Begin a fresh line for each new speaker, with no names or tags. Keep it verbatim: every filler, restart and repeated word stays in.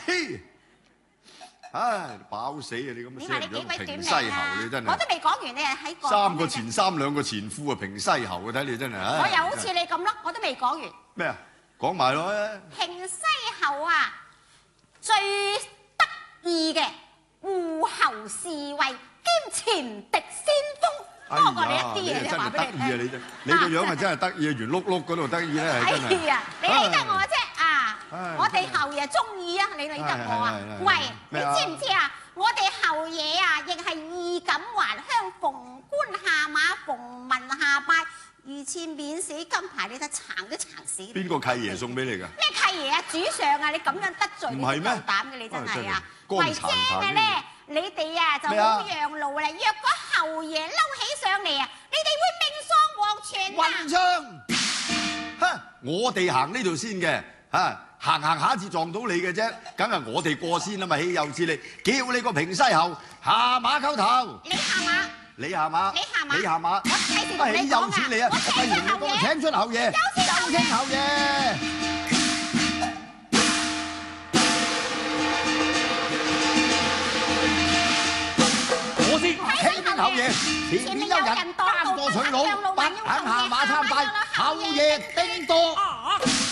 嘿，唉，飽死啊！你咁
你話你幾鬼短
平西喉，
命啊！
你真係。
我都未講完，你係喺講
三個前三兩個前夫啊，平西喉啊，睇你真係。
我又好似你咁咯，我都未講完。
咩啊？講埋咯。
平西侯啊，最得意嘅護侯侍衛兼前敵先鋒，多過你一啲嘢，你話俾你聽。
你真係得意啊！你你個樣係真係得意啊，圓碌碌嗰度得意咧，係真係。
哎呀，你理得我啫啊！我哋侯爺中意啊，你理得我啊？喂，你知唔知啊？我哋侯爺啊，亦係衣錦還鄉，逢官下馬，逢民下拜。御賜免死金牌，你睇撐都撐死你。
邊個契爺送俾你㗎？
咩契爺啊？主上啊！你咁樣得罪你夠膽嘅，你真係啊！為精嘅咧，你哋啊就好讓路啦。若果侯爺嬲起上嚟啊，你哋會命喪黃泉啊！
混帳！哼，我哋行呢度先嘅嚇，行行下一次撞到你嘅啫，梗係我哋過先啦嘛！豈有此理！叫你個平西侯下馬溝頭。
你下馬。
你下馬，
你下馬，
你下馬，
我睇住同你講啊！我請出侯爺，
請出侯爺，有請侯爺。我先請出侯爺，前面有人單過取路，不肯下馬參拜，侯爺叮多。